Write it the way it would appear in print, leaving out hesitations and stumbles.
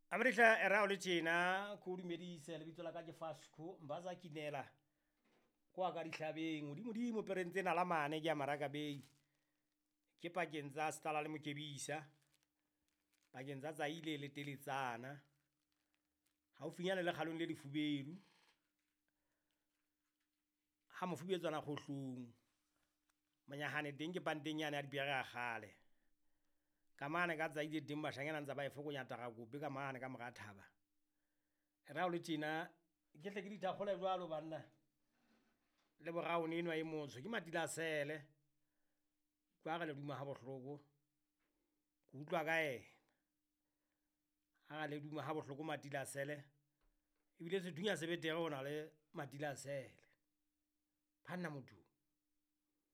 Amerihla era le tjena ko dumedise le bitso la ka ke Fasco Mbaza Kinela kwa ka dihlabeng modimo perentse na la mane ke a Maraka Bay ke pakeng tsa Stala le Mokebisa pakeng tsa Tsaile le Teletsana haufinyane le kgalong le Lefubedu ha mofubetswana Kgohlong manyahane teng ke panteng yane ya dipere a kgale ka mane ka Tsaile teng bashanyana ntse ba e fokonya Tarakope ka mane ka mora Thaba era o le tjena ke hle ke dithakgole jwalo banna le boraone enwa e motsho ke Matila Sele kwa ga le duma ha bohloko ke utlwa ka ena ha le duma ha bohloko Matila Sele ebile sethunya se betere ona le Matila Sele phanna motho